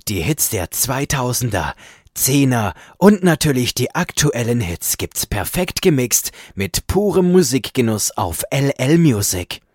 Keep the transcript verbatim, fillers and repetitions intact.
Die Hits der zweitausender, Zehner und natürlich die aktuellen Hits gibt's perfekt gemixt mit purem Musikgenuss auf L L Music.